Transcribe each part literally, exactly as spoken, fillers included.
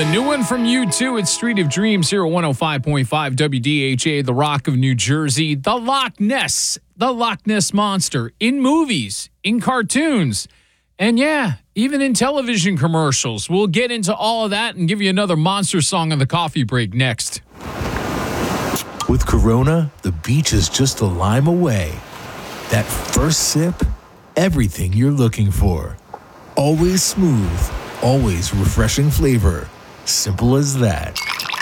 The new one from U two, it's Street of Dreams here at one oh five point five W D H A, the Rock of New Jersey. The Loch Ness, the Loch Ness Monster in movies, in cartoons, and yeah, even in television commercials. We'll get into all of that and give you another monster song on the coffee break next. With Corona, the beach is just a lime away. That first sip, everything you're looking for. Always smooth, always refreshing flavor. Simple as that.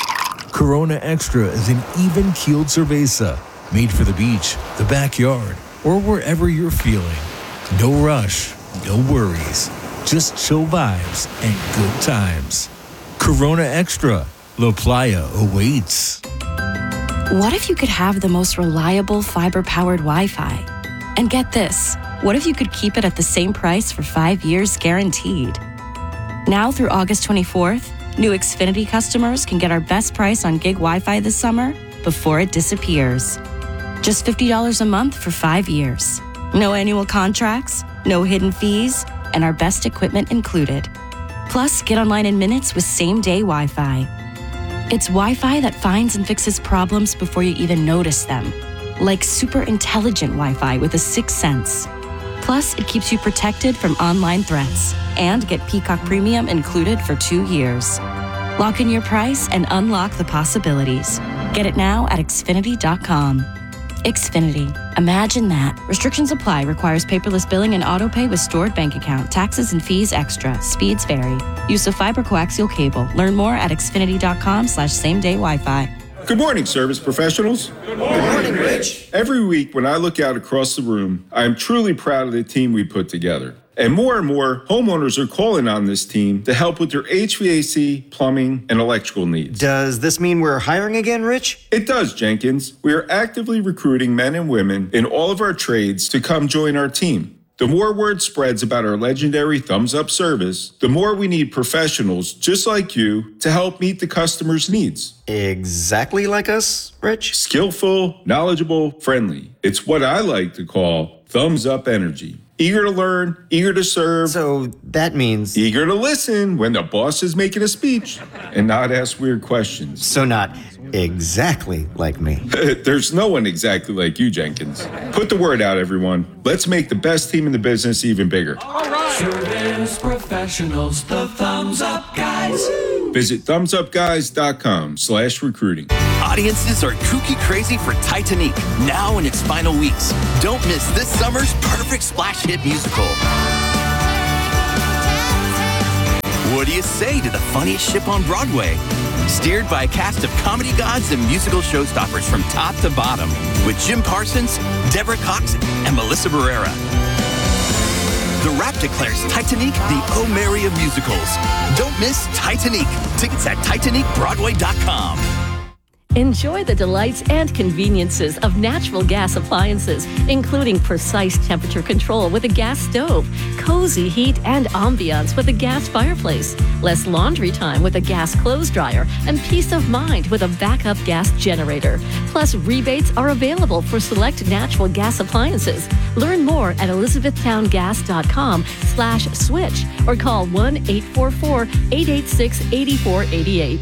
Corona Extra is an even-keeled cerveza made for the beach, the backyard, or wherever you're feeling. No rush, no worries, just chill vibes and good times. Corona Extra, La Playa awaits. What if you could have the most reliable fiber-powered Wi-Fi? And get this, what if you could keep it at the same price for five years guaranteed? Now through August twenty-fourth, new Xfinity customers can get our best price on gig Wi-Fi this summer before it disappears. Just fifty dollars a month for five years. No annual contracts, no hidden fees, and our best equipment included. Plus, get online in minutes with same-day Wi-Fi. It's Wi-Fi that finds and fixes problems before you even notice them. Like super intelligent Wi-Fi with a sixth sense. Plus, it keeps you protected from online threats. And get Peacock Premium included for two years. Lock in your price and unlock the possibilities. Get it now at Xfinity dot com. Xfinity. Imagine that. Restrictions apply. Requires paperless billing and autopay with stored bank account. Taxes and fees extra. Speeds vary. Use of fiber coaxial cable. Learn more at Xfinity dot com slash same day Wi-Fi. Good morning, service professionals. Good morning. Good morning, Rich. Every week when I look out across the room, I am truly proud of the team we put together. And more and more homeowners are calling on this team to help with their H V A C, plumbing, and electrical needs. Does this mean we're hiring again, Rich? It does, Jenkins. We are actively recruiting men and women in all of our trades to come join our team. The more word spreads about our legendary Thumbs Up service, the more we need professionals just like you to help meet the customer's needs. Exactly like us, Rich? Skillful, knowledgeable, friendly. It's what I like to call Thumbs Up energy. Eager to learn, eager to serve. So that means... Eager to listen when the boss is making a speech and not ask weird questions. So not exactly like me. There's no one exactly like you, Jenkins. Put the word out, everyone. Let's make the best team in the business even bigger. All right. Service professionals, the Thumbs Up Guys. Visit thumbs up guys dot com slash recruiting. Audiences are kooky crazy for Titanic, now in its final weeks. Don't miss this summer's perfect splash hit musical. What do you say to the funniest ship on Broadway? Steered by a cast of comedy gods and musical showstoppers from top to bottom, with Jim Parsons, Deborah Cox, and Melissa Barrera. The Rap declares Titanic the Oh Mary of musicals. Don't miss Titanic. Tickets at Titanic Broadway dot com. Enjoy the delights and conveniences of natural gas appliances, including precise temperature control with a gas stove, cozy heat and ambiance with a gas fireplace, less laundry time with a gas clothes dryer, and peace of mind with a backup gas generator. Plus, rebates are available for select natural gas appliances. Learn more at elizabethtown gas dot com slash switch or call one eight four four, eight eight six, eight four eight eight.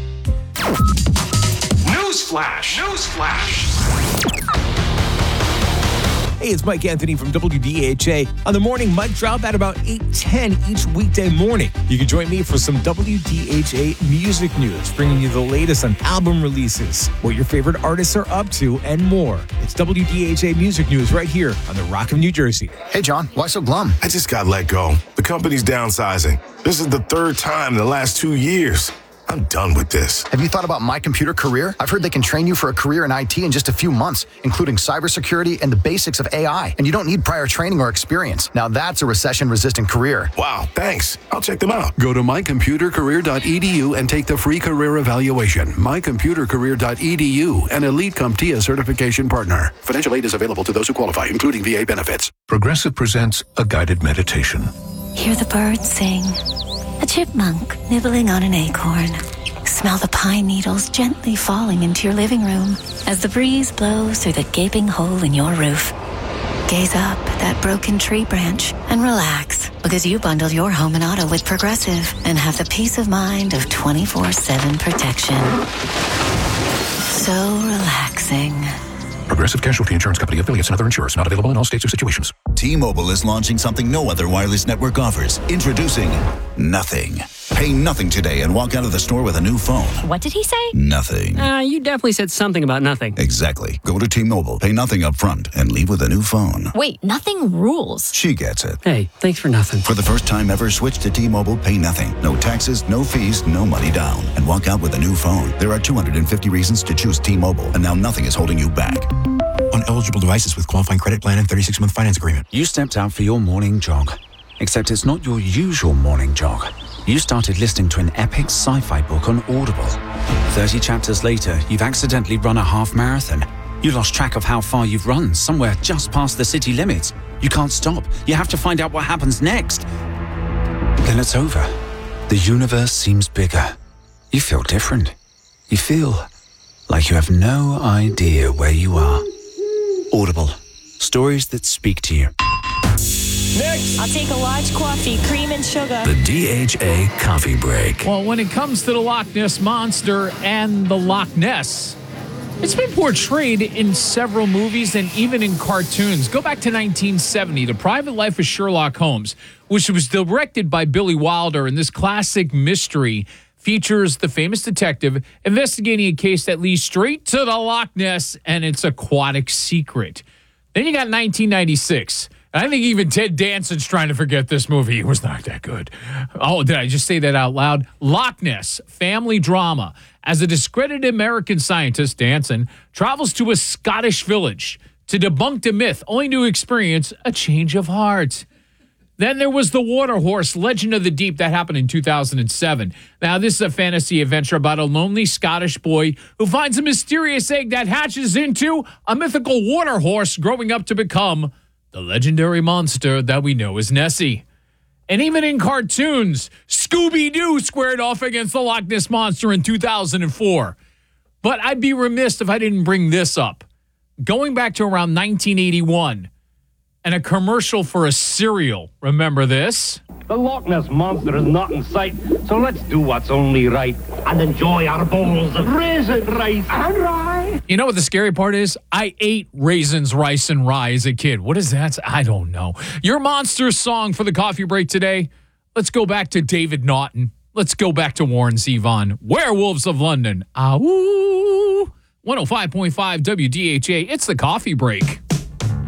Newsflash! Newsflash! Hey, it's Mike Anthony from W D H A. On the morning mic drop at about eight ten each weekday morning. You can join me for some W D H A music news, bringing you the latest on album releases, what your favorite artists are up to, and more. It's W D H A Music News right here on the Rock of New Jersey. Hey, John, why so glum? I just got let go. The company's downsizing. This is the third time in the last two years. I'm done with this. Have you thought about My Computer Career? I've heard they can train you for a career in I T in just a few months, including cybersecurity and the basics of A I. And you don't need prior training or experience. Now that's a recession-resistant career. Wow, thanks. I'll check them out. Go to my computer career dot e d u and take the free career evaluation. my computer career dot e d u, an Elite CompTIA certification partner. Financial aid is available to those who qualify, including V A benefits. Progressive presents a guided meditation. Hear the birds sing. A chipmunk nibbling on an acorn. Smell the pine needles gently falling into your living room as the breeze blows through the gaping hole in your roof. Gaze up at that broken tree branch and relax. Because you bundle your home and auto with Progressive and have the peace of mind of twenty-four seven protection. So relaxing. Progressive Casualty Insurance Company affiliates and other insurers. Not available in all states or situations. T-Mobile is launching something no other wireless network offers. Introducing Nothing. Pay nothing today and walk out of the store with a new phone. What did he say? Nothing. Uh, you definitely said something about nothing. Exactly. Go to T-Mobile, pay nothing up front, and leave with a new phone. Wait, nothing rules. She gets it. Hey, thanks for nothing. For the first time ever, switch to T-Mobile, pay nothing. No taxes, no fees, no money down. And walk out with a new phone. There are two hundred fifty reasons to choose T-Mobile, and now nothing is holding you back. On eligible devices with qualifying credit plan and thirty-six month finance agreement. You stepped out for your morning jog. Except it's not your usual morning jog. You started listening to an epic sci-fi book on Audible. thirty chapters later, you've accidentally run a half marathon. You lost track of how far you've run, somewhere just past the city limits. You can't stop. You have to find out what happens next. Then it's over. The universe seems bigger. You feel different. You feel like you have no idea where you are. Audible. Stories that speak to you. Next. I'll take a large coffee, cream and sugar. The D H A Coffee Break. Well, when it comes to the Loch Ness Monster and the Loch Ness, it's been portrayed in several movies and even in cartoons. Go back to nineteen seventy, The Private Life of Sherlock Holmes, which was directed by Billy Wilder, and this classic mystery features the famous detective investigating a case that leads straight to the Loch Ness and its aquatic secret. Then you got nineteen ninety-six. I think even Ted Danson's trying to forget this movie. It was not that good. Oh, did I just say that out loud? Loch Ness, family drama. As a discredited American scientist, Danson travels to a Scottish village to debunk the myth, only to experience a change of heart. Then there was The Water Horse, Legend of the Deep, that happened in two thousand seven. Now, this is a fantasy adventure about a lonely Scottish boy who finds a mysterious egg that hatches into a mythical water horse, growing up to become the legendary monster that we know as Nessie. And even in cartoons, Scooby-Doo squared off against the Loch Ness Monster in two thousand four. But I'd be remiss if I didn't bring this up. Going back to around nineteen eighty-one, and a commercial for a cereal. Remember this? The Loch Ness Monster is not in sight, so let's do what's only right and enjoy our bowls of raisin rice and rye. You know what the scary part is? I ate raisins, rice, and rye as a kid. What is that? I don't know. Your monster song for the coffee break today? Let's go back to David Naughton. Let's go back to Warren Zevon. Werewolves of London. Ah, woo. one oh five point five W D H A. It's the coffee break.